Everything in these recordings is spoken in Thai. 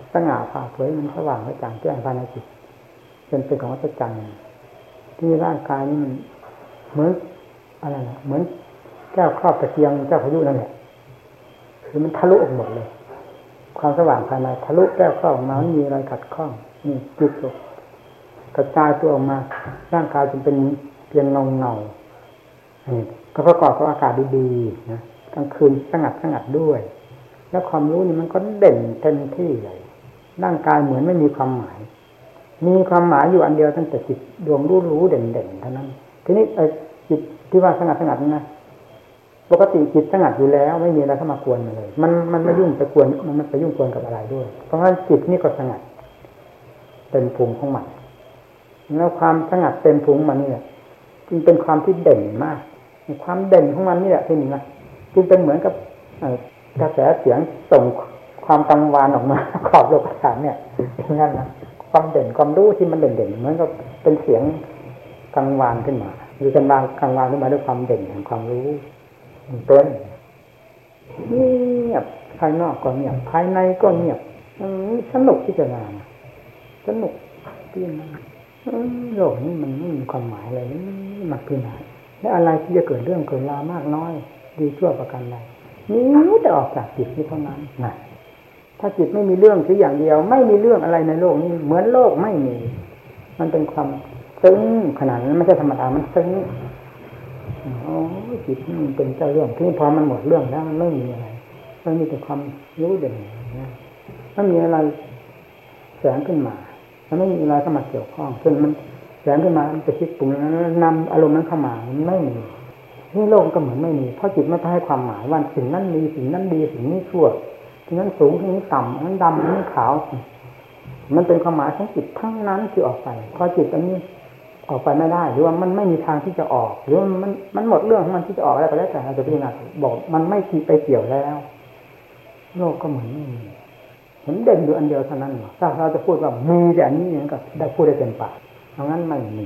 สง่าผ่าเผยมันสว่างกระจ่างแจ้งภายในจิตเป็นของอัศจรรย์ที่ร่างกายนี่มันเหมือนอะไรนะเหมือนแก้วครอบตะเกียงเจ้าพายุนั่นแหละคือมันทะลุออกหมดเลยความสว่างภายในทะลุแก้วครอบออกมาไม่มีอะไรขัดข้องนี่จุดกระจายตัวออกมาร่างกายจึงเป็นเพียงเงาก็ประกอบกับอากาศดีๆนะกลางคืนสงัดด้วยแล้วความรู้นี่มันก็เด่นเต็มที่เลยร่างกายเหมือนไม่มีความหมายมีความหมายอยู่อันเดียวตั้งแต่จิตดวงรู้เด่นเท่านั้นทีนี้จิตที่ว่าสงัดนะปกติจิตสงัดอยู่แล้วไม่มีอะไรเข้ามากวนมันเลยมันไม่ยุ่งไปกวนมันไม่ไปยุ่งกวนกับอะไรด้วยเพราะฉะนั้นจิตนี่ก็สงัดเป็นภูมิของมันแล้วความสงัดเต็มภูมิมันนี่แหละจึงเป็นความที่เด่นมากความเด่นของมันนี่แหละที่นี่นะจึงเป็นเหมือนกับกระแสเสียงส่งความกังวานออกมาขอบโลกฐานเนี่ยอย่างนั้นนะความเด่นความรู้ที่มันเด่นเหมือนกับเป็นเสียงกังวานขึ้นมาหรือกังวานขึ้นมาด้วยความเด่นของความรู้เป็นเงียบภายนอกก็เงียบภายในก็เงียบสนุกที่จะงานสนุกที่นั่นโลกนี้มันไม่มีความหมายอะไรมากขึ้นไหนและอะไรที่จะเกิดเรื่องเกิดราวมากน้อยดีชั่วประการใดนี้จะออกจากจิตนี้เท่านั้นนะถ้าจิตไม่มีเรื่องแค่อย่างเดียวไม่มีเรื่องอะไรในโลกนี้เหมือนโลกไม่มีมันเป็นความซึ้งขนาดนั้นไม่ใช่ธรรมดามันซึ้งจิตมันเป็นเจ้าเรื่องที่พอมันหมดเรื่องแล้วมันไม่มีอะไรมันมีแต่ความรู้เด่นมันมีอะไรแสงขึ้นมามันไม่มีอะไรเข้ามาเกี่ยวข้องจนมันแสงขึ้นมามันจะคิดปรุงนั้นนำอารมณ์นั้นเข้ามามันไม่มีนี่โลกก็เหมือนไม่มีเพราะจิตไม่ให้ความหมายว่าสิ่งนั้นมีสิ่งนั้นดีสิ่งนี้ชั่วสิ่งนั้นสูงสิ่งนี้ต่ำอันนั้นดอันนี้ขาวมันเป็นความหมายของจิตทั้งนั้นที่ออกไปพอจิตอันนี้ออกไปไม่ได้หรือว่ามันไม่มีทางที่จะออกหรือมันหมดเรื่องของมันที่จะออกอะไรก็แล้วแต่เราจะพิจารณาบอกมันไม่ทีไปเกี่ยวแล้วโลกก็เหมือนไม่มีเห็นเด่นอยู่อันเดียวเท่านั้นถ้าเราจะพูดว่ามีแต่อันนี้อย่างก็ได้พูดได้เต็มปากเพราะงั้นไม่มี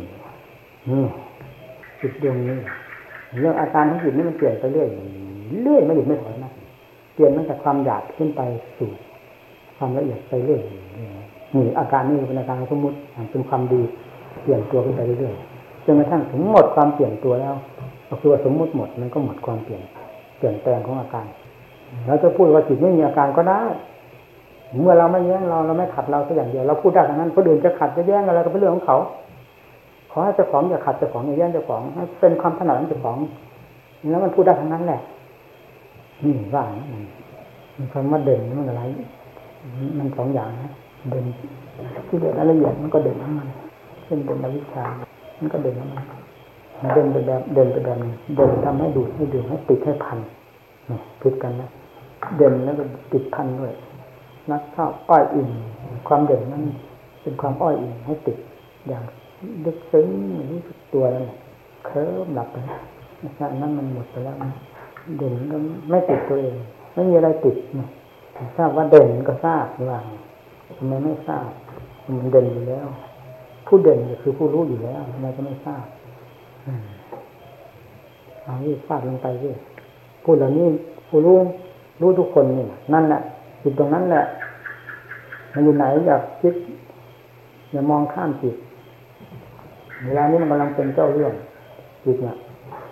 จิตดวงนี้เรื่องอาการของจิตนี่มันเปลี่ยนไปเรื่อยไม่หยุดไม่ถอยนะเปลี่ยนตั้งแต่ความหยาบขึ้นไปสู่ความละเอียดไปเรื่อยนี่อาการนี้เป็นอาการสมมุติเป็นความดีเปลี่ยนตัวขึ้นไปเรื่อยจนกระทั่งถึงหมดความเปลี่ยนตัวแล้วก็คือว่าสมมุติหมดมันก็หมดความเปลี่ยนแปลงของอาการเราจะพูดว่าจิตไม่มีอาการก็ได้เมื่อเราไม่แย้งเราไม่ขัดเราแค่อย่างเดียวเราพูดได้ทั้งนั้นคนอื่นจะขัดจะแย้งอะไรก็เป็นเรื่องของเขาขอให้เจ้าของอย่าขัดเจ้าของอย่าแย้งเจ้าของให้เป็นความถนัดของเจ้าของแล้วมันพูดได้ทั้งนั้นแหละนี่ว่ามันคำว่าเด่นมันอะไรมันสองอย่างนะเด่นที่เด่นละเอียดมันก็เด่นของมันเช่นเป็นอวิชชามันก็เด่นของมันเด่นไปแบบเด่นทำให้ดูดให้ดื่มให้ติดให้พันผิดกันนะเด่นแล้วก็ติดพันด้วยนักข้าวอ้อยอิ่มความเด่นนั้นเป็นความอ้อยอิ่มให้ติดอย่างลึกซึ้งรู้สึกตัวแล้วเคลิ้มหลับไปนั้นมันหมดไปแล้วเด่นก็ไม่ติดตัวเองไม่มีอะไรติดนะทราบว่าเด่นก็ทราบว่าทำไมไม่ทราบมันเด่นอยู่แล้วผู้เด่นก็คือผู้รู้อยู่แล้วทำไมก็ไม่ทราบเอาที่ฟาดลงไปสิผู้เหล่านี้ผู้รู้ทุกคนนี่นั่นแหละจิตตรงนั้นแหละมันอยู่ไหนอยากคิดอย่ามองข้ามจิตเวลานี้มันกำลังเป็นเจ้าเรื่องจิตเนี่ย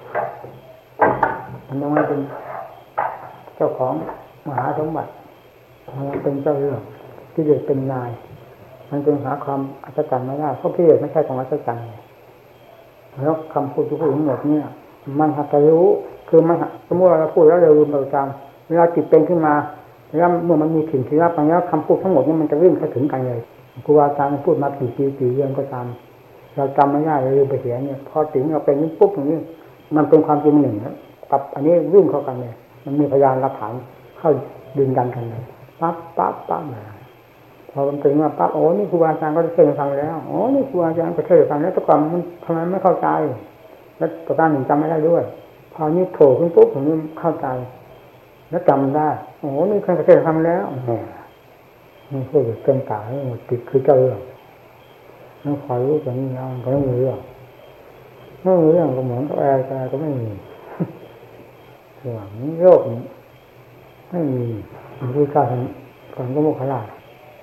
มันยังไม่เป็นเจ้าของมหาสมบัติมันยังเป็นเจ้าเรื่องที่เด็กเป็นนายมันจึงหาความอัศจรรย์ไม่ได้เพราะที่เด็กไม่ใช่ของอัศจรรย์แล้วคำพูดทุกพูดทั้งหมดเนี่ยมันหัดรู้คือมันสมมติเราพูดแล้วเราลืมเราจำเวลาจิตเป็นขึ้นมาแล้วเมื่อมันมีถิ่นที่รับไปแล้วคำพูดทั้งหมดนี่มันจะวิ่งเข้าถึงกันเลยครูอาจารย์พูดมากี่ปีกี่เดือนก็ตามเราจำไม่ได้เราลืมไปเสียเนี่ยพอถึงเราเป็นปุ๊บตรงนี้มันเป็นความจริงหนึ่งกับอันนี้วิ่งเข้ากันเลยมันมีพยานหลักฐานเข้าดึงกันกันเลยปั๊บพอมันถึงว่าปั๊บโอ้นี่ครูอาจารย์ก็ได้เชื่อฟังแล้วโอ้นี่ครูอาจารย์ก็เชื่อฟังแล้วแต่ก่อนมันทำไมไม่เข้าใจแล้วประการหนึ่งจำไม่ได้ด้วยพอนี้โผล่ขึ้นปุ๊บผมเข้าใจแล้วจำได้โอ้นี่ใครก็เชื่อฟังแล้วนี่พูดเต็มปากหมดติดคือเจ้าเรื่องแล้วคอยรู้แบบนี้แล้วก็ไม่มีเรื่องก็เหมือนกับอะไรก็ไม่มีหวังโรคไม่มีคือการก็โมฆะลาภ